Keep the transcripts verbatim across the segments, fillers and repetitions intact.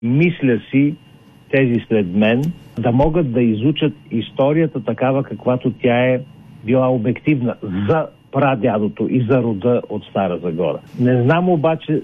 Мисля си, тези след мен, да могат да изучат историята такава, каквато тя е била обективна за прадядото и за рода от Стара Загора. Не знам обаче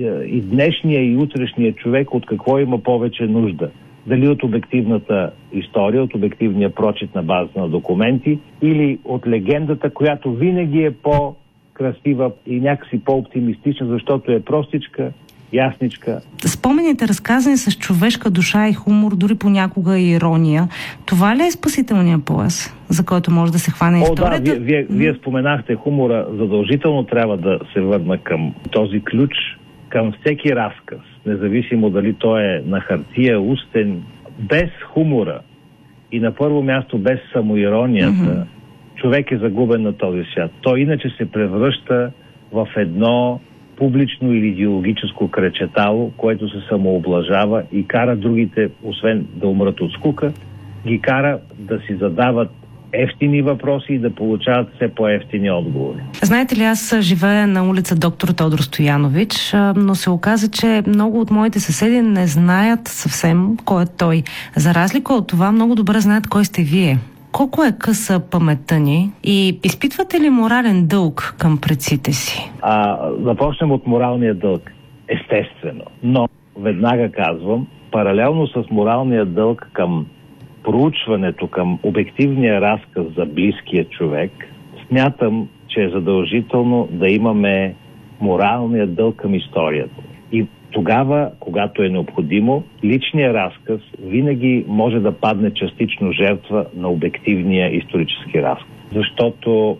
и днешния и утрешния човек от какво има повече нужда. Дали от обективната история, от обективния прочит на базата на документи или от легендата, която винаги е по-красива и някакси по-оптимистична, защото е простичка, ясничка. Спомените, разказани с човешка душа и хумор, дори понякога и ирония, това ли е спасителният пояс, за който може да се хване историята? О, да, вие, вие, вие споменахте хумора. Задължително трябва да се върна към този ключ, към всеки разказ, независимо дали той е на хартия, устен, без хумора и на първо място без самоиронията, mm-hmm. човек е загубен на този свят. Той иначе се превръща в едно публично или идеологическо кречетало, което се самооблажава и кара другите, освен да умрат от скука, ги кара да си задават ефтини въпроси и да получават все по-ефтини отговори. Знаете ли, аз живея на улица Доктор Тодор Стоянович, но се оказа, че много от моите съседи не знаят съвсем кой е той. За разлика от това, много добре знаят кой сте вие. Колко е къса паметта ни и изпитвате ли морален дълг към предците си? А, започнем от моралния дълг. Естествено. Но веднага казвам, паралелно с моралния дълг към проучването, към обективния разказ за близкия човек, смятам, че е задължително да имаме моралния дълг към историята. И тогава, когато е необходимо, личният разказ винаги може да падне частично жертва на обективния исторически разказ. Защото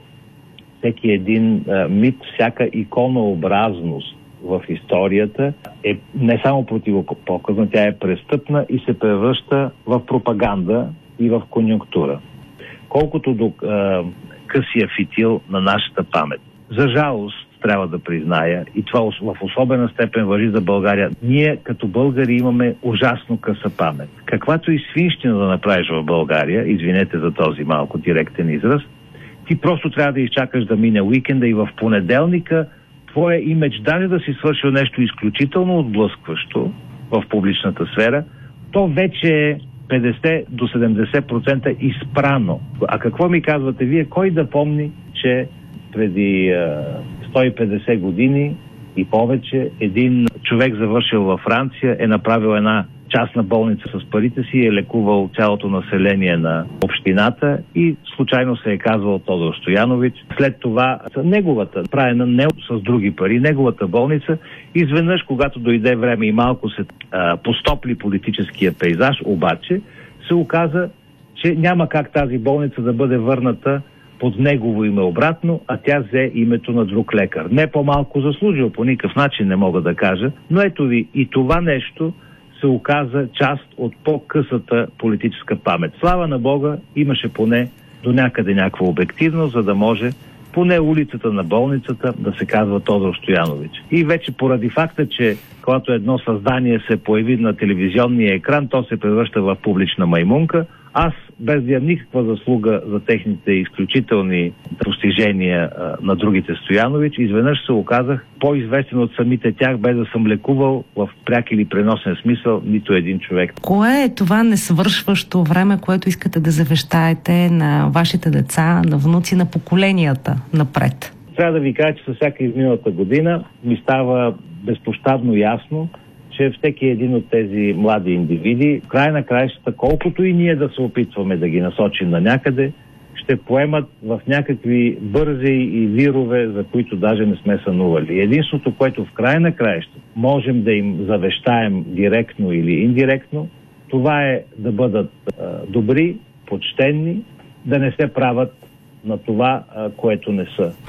всеки един а, мит, всяка иконообразност в историята е не само противопоказна, тя е престъпна и се превръща в пропаганда и в конюнктура. Колкото до а, късия фитил на нашата памет. За жалост, трябва да призная, и това в особена степен важи за България. Ние като българи имаме ужасно къса памет. Каквато и свинщина да направиш в България, извинете за този малко директен израз, ти просто трябва да изчакаш да мине уикенда и в понеделника твоя имидж, даже да си свършил нещо изключително отблъскващо в публичната сфера, то вече е петдесет до седемдесет процента изпрано. А какво ми казвате вие? Кой да помни, че преди сто и петдесет години и повече един човек, завършил във Франция, е направил една частна болница с парите си и е лекувал цялото население на общината и случайно се е казвал Тодор Стоянович. След това неговата, правена не с други пари, неговата болница, изведнъж, когато дойде време и малко се а, постопли политическия пейзаж, обаче се оказа, че няма как тази болница да бъде върната под негово име обратно, а тя взе името на друг лекар. Не по-малко заслужил, по никакъв начин не мога да кажа, но ето ви, и това нещо се оказа част от по-късата политическа памет. Слава на Бога, имаше поне до някъде някаква обективност, за да може поне улицата на болницата да се казва Тодор Стоянович. И вече поради факта, че когато едно създание се появи на телевизионния екран, то се превръща в публична маймунка. Аз, без да имам никаква заслуга за техните изключителни постижения а, на другите Стоянович, изведнъж се оказах по-известен от самите тях, без да съм лекувал в пряк или преносен смисъл нито един човек. Кое е това несвършващо време, което искате да завещаете на вашите деца, на внуци, на поколенията напред? Трябва да ви кажа, че със всяка изминалата година ми става безпощадно ясно, че всеки един от тези млади индивиди, в край на краищата, колкото и ние да се опитваме да ги насочим на някъде, ще поемат в някакви бързи и вирове, за които даже не сме сънували. Единството, което в край на краищата можем да им завещаем директно или индиректно, това е да бъдат а, добри, почтенни, да не се правят на това, а, което не са.